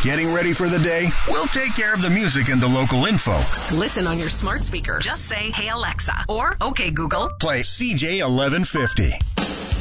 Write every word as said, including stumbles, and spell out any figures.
Getting ready for the day? We'll take care of the music and the local info. Listen on your smart speaker. Just say, "Hey Alexa," or "Okay Google." Play C J eleven fifty.